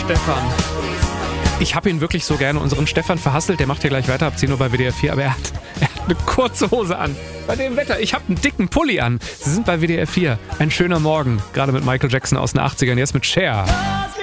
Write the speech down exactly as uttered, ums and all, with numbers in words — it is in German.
Stefan. Ich habe ihn wirklich so gerne, unseren Stefan Verhasselt, der macht ja gleich weiter ab zehn Uhr bei W D R vier, aber er hat, er hat eine kurze Hose an. Bei dem Wetter, ich habe einen dicken Pulli an. Sie sind bei W D R vier. Ein schöner Morgen, gerade mit Michael Jackson aus den achtzigern, jetzt mit Cher.